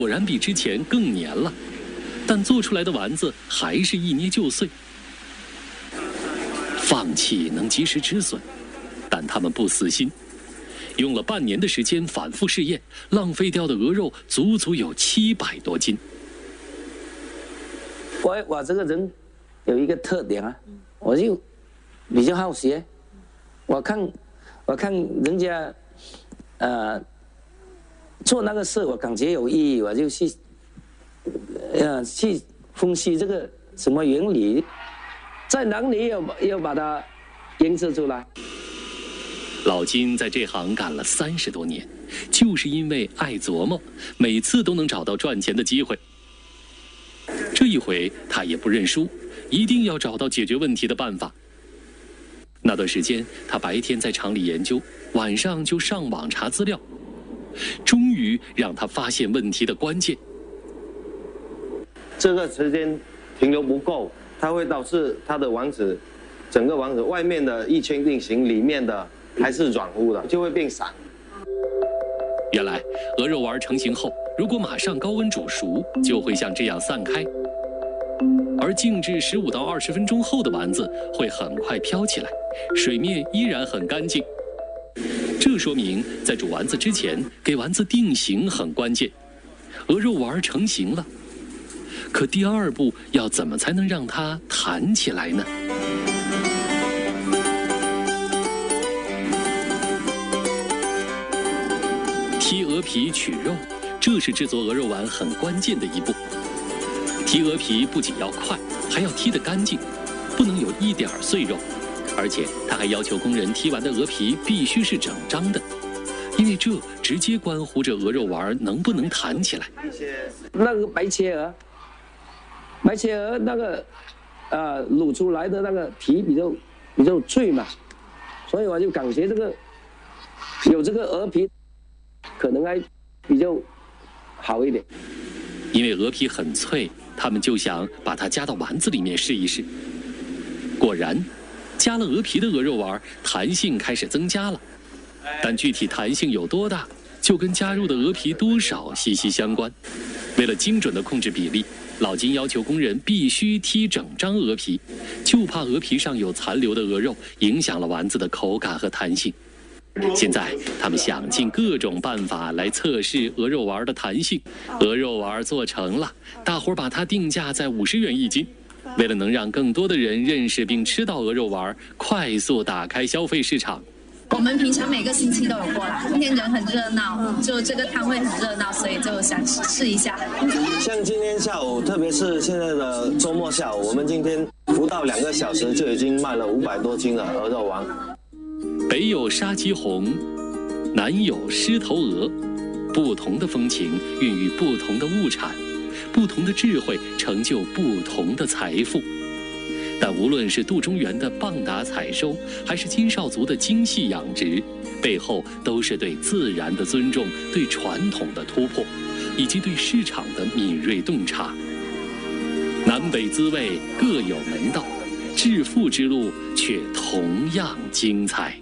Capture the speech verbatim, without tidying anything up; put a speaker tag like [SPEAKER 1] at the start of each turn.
[SPEAKER 1] 果然比之前更黏了，但做出来的丸子还是一捏就碎。放弃能及时止损，但他们不死心，用了半年的时间反复试验，浪费掉的鹅肉足足有七百多斤。
[SPEAKER 2] 我我这个人有一个特点啊，我就比较好学。我看我看人家呃做那个事，我感觉有意义，我就去呃去分析这个什么原理，在哪里要要把它研制出来。
[SPEAKER 1] 老金在这行干了三十多年，就是因为爱琢磨，每次都能找到赚钱的机会。这一回他也不认输，一定要找到解决问题的办法。那段时间，他白天在厂里研究，晚上就上网查资料，终于让他发现问题的关键。
[SPEAKER 3] 这个时间停留不够，它会导致它的丸子，整个丸子外面的一圈定型，里面的还是软乎的，就会变散。
[SPEAKER 1] 原来鹅肉丸成型后，如果马上高温煮熟，就会像这样散开。而静置十五到二十分钟后的丸子会很快飘起来，水面依然很干净。这说明在煮丸子之前，给丸子定型很关键。鹅肉丸成型了，可第二步要怎么才能让它弹起来呢？剔鹅皮取肉，这是制作鹅肉丸很关键的一步。剔鹅皮不仅要快，还要剔得干净，不能有一点碎肉。而且他还要求工人剔完的鹅皮必须是整张的，因为这直接关乎着鹅肉丸能不能弹起来。
[SPEAKER 2] 那个白切鹅，白切鹅那个呃卤出来的那个皮比较比较脆嘛，所以我就感觉这个有这个鹅皮可能还比较好一点。
[SPEAKER 1] 因为鹅皮很脆，他们就想把它加到丸子里面试一试。果然，加了鹅皮的鹅肉丸弹性开始增加了，但具体弹性有多大，就跟加入的鹅皮多少息息相关。为了精准地控制比例，老金要求工人必须剔整张鹅皮，就怕鹅皮上有残留的鹅肉影响了丸子的口感和弹性。现在他们想尽各种办法来测试鹅肉丸的弹性。鹅肉丸做成了，大伙儿把它定价在五十元一斤。为了能让更多的人认识并吃到鹅肉丸，快速打开消费市场。
[SPEAKER 4] 我们平常每个星期都有过来，今天人很热闹，就这个摊位很热闹，所以就想试一下。
[SPEAKER 3] 像今天下午，特别是现在的周末下午，我们今天不到两个小时就已经卖了五百多斤的鹅肉丸。
[SPEAKER 1] 北有沙棘红，南有狮头鹅，不同的风情孕育不同的物产，不同的智慧成就不同的财富。但无论是杜中原的棒打采收，还是金少族的精细养殖，背后都是对自然的尊重，对传统的突破，以及对市场的敏锐洞察。南北滋味各有门道，致富之路却同样精彩。